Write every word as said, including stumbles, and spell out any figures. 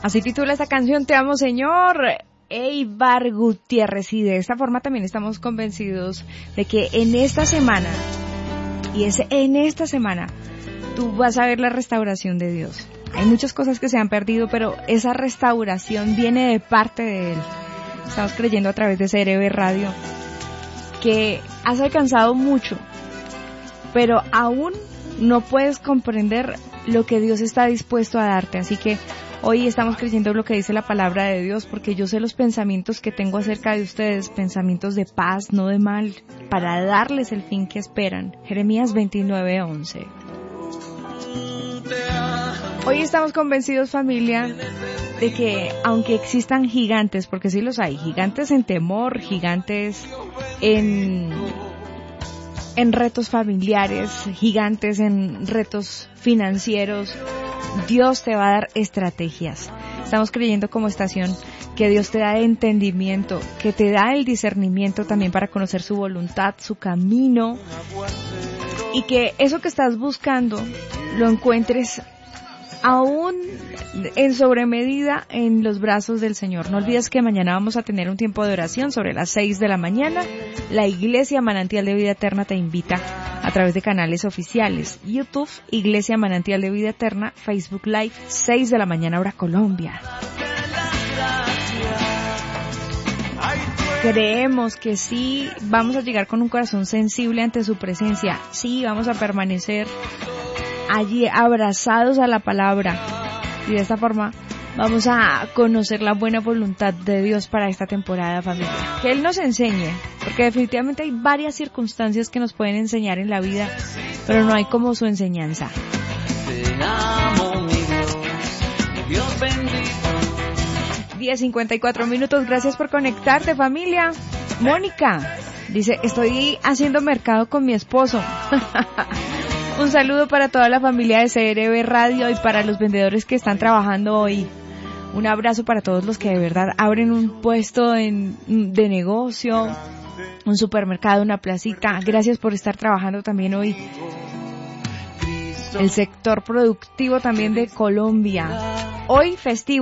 Así titula esta canción, Te amo, Señor. Eibar Gutiérrez. Y de esta forma también estamos convencidos de que en esta semana, y es en esta semana, tú vas a ver la restauración de Dios. Hay muchas cosas que se han perdido, pero esa restauración viene de parte de Él. Estamos creyendo a través de C R B Radio que has alcanzado mucho, pero aún no puedes comprender lo que Dios está dispuesto a darte. Así que hoy estamos creyendo lo que dice la palabra de Dios, porque yo sé los pensamientos que tengo acerca de ustedes, pensamientos de paz, no de mal, para darles el fin que esperan. Jeremías veintinueve once. Hoy estamos convencidos, familia, de que aunque existan gigantes, porque sí los hay, gigantes en temor, gigantes en, en retos familiares, gigantes en retos financieros, Dios te va a dar estrategias. Estamos creyendo como estación que Dios te da entendimiento, que te da el discernimiento también para conocer su voluntad, su camino, y que eso que estás buscando lo encuentres aún en sobremedida en los brazos del Señor. No olvides que mañana vamos a tener un tiempo de oración sobre las seis de la mañana. La Iglesia Manantial de Vida Eterna te invita a través de canales oficiales: YouTube, Iglesia Manantial de Vida Eterna; Facebook Live, seis de la mañana hora Colombia. Creemos que sí vamos a llegar con un corazón sensible ante su presencia. Sí, vamos a permanecer allí abrazados a la palabra, y de esta forma vamos a conocer la buena voluntad de Dios para esta temporada, familia. Que Él nos enseñe, porque definitivamente hay varias circunstancias que nos pueden enseñar en la vida, pero no hay como su enseñanza. Te amo, mi Dios, Dios bendito. diez cincuenta y cuatro minutos, gracias por conectarte, familia. Mónica dice, estoy haciendo mercado con mi esposo. Un saludo para toda la familia de C R B Radio y para los vendedores que están trabajando hoy. Un abrazo para todos los que de verdad abren un puesto en, de negocio, un supermercado, una placita. Gracias por estar trabajando también hoy. El sector productivo también de Colombia. Hoy festivo.